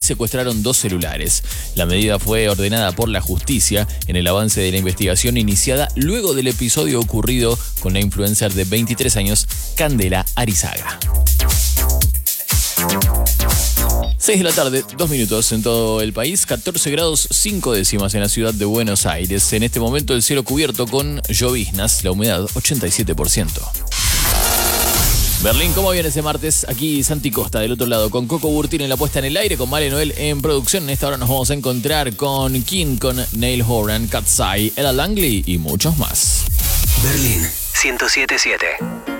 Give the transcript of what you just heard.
secuestraron 2 celulares. La medida fue ordenada por la justicia en el avance de la investigación iniciada luego del episodio ocurrido con la influencer de 23 años, Candela Arizaga. 6 de la tarde, 2 minutos en todo el país, 14 grados 5 décimas en la ciudad de Buenos Aires. En este momento el cielo cubierto con lloviznas, la humedad 87%. Berlín, ¿cómo viene ese martes? Aquí Santi Costa del otro lado, con Coco Burtín en la puesta en el aire, con Vale Noel en producción. En esta hora nos vamos a encontrar con King, con Neil Horan, Katsai, Ella Langley y muchos más. Berlín 107.7.